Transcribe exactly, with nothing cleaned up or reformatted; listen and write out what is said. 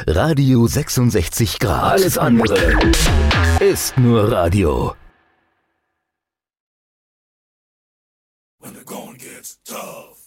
Radio sechsundsechzig Grad. Alles andere ist nur Radio. When the going gets tough.